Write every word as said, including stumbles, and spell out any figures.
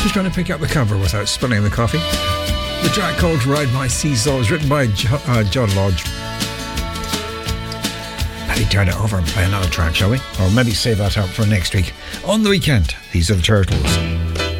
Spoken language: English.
Just trying to pick up the cover without spilling the coffee. The track called Ride My Seesaw was written by jo- uh, John Lodge. Maybe turn it over and play another track, shall we? Or maybe save that up for next week. On the Weekend, these are the Turtles.